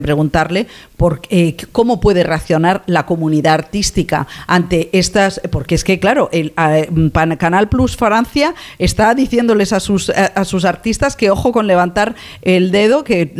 preguntarle cómo puede reaccionar la comunidad artística ante estas, porque es que claro, Canal Plus Francia está diciéndoles a sus artistas que ojo con levantar el dedo, que